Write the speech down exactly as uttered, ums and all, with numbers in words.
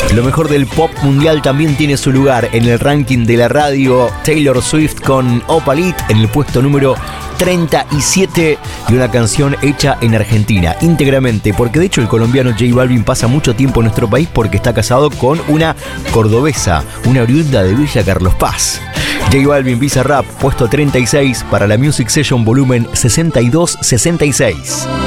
Lo mejor del pop mundial también tiene su lugar en el ranking de la radio. Taylor Swift con Opalit en el puesto número treinta y siete, y una canción hecha en Argentina íntegramente, porque de hecho el colombiano J Balvin pasa mucho tiempo en nuestro país porque está casado con una cordobesa, una oriunda de Villa Carlos Paz. J Balvin Bizarrap, puesto treinta y seis para la Music Session volumen sesenta y dos sesenta y seis.